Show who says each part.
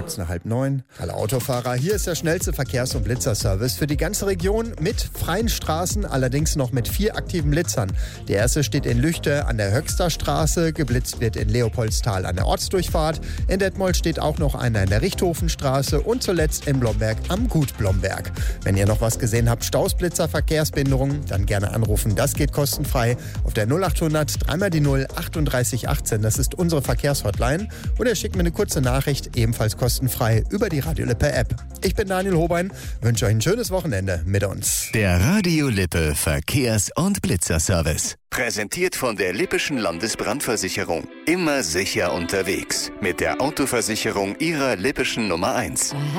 Speaker 1: kurz nach 8:30. Alle Autofahrer, hier ist der schnellste Verkehrs- und Blitzerservice für die ganze Region mit freien Straßen, allerdings noch mit 4 aktiven Blitzern. Der erste steht in Lüchte an der Höxter Straße, geblitzt wird in Leopoldstal an der Ortsdurchfahrt. In Detmold steht auch noch einer in der Richthofenstraße und zuletzt in Blomberg am Gut Blomberg. Wenn ihr noch was gesehen habt, Stausblitzer, Verkehrsbehinderungen, dann gerne anrufen. Das geht kostenfrei auf der 0800 3 die 0 38 18. Das ist unsere Verkehrshotline. Oder schickt mir eine kurze Nachricht, ebenfalls kostenfrei über die Radio Lippe App. Ich bin Daniel Hobein, wünsche euch ein schönes Wochenende mit uns.
Speaker 2: Der Radio Lippe Verkehrs- und Blitzerservice. Präsentiert von der Lippischen Landesbrandversicherung. Immer sicher unterwegs. Mit der Autoversicherung Ihrer Lippischen Nummer 1.